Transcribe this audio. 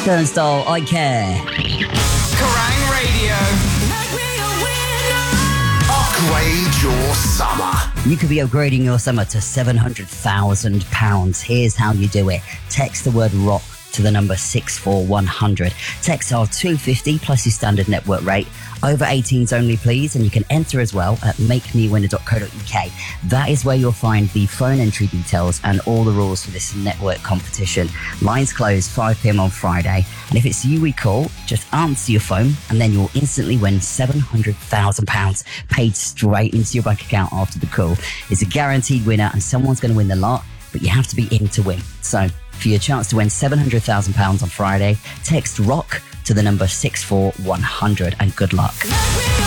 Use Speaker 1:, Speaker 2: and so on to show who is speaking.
Speaker 1: Turnstile, I Care.
Speaker 2: Kerrang Radio.
Speaker 3: Upgrade your summer.
Speaker 1: You could be upgrading your summer to £700,000. Here's how you do it. Text the word rock to the number 64100. Text are $2.50 plus your standard network rate. Over 18s only, please, and you can enter as well at makemewinner.co.uk. That is where you'll find the phone entry details and all the rules for this network competition. Lines close 5 p.m. on Friday, and if it's you we call, just answer your phone, and then you'll instantly win £700,000 paid straight into your bank account after the call. It's a guaranteed winner, and someone's going to win the lot, but you have to be in to win. So, for your chance to win £700,000 on Friday, text ROCK to the number 64100, and good luck.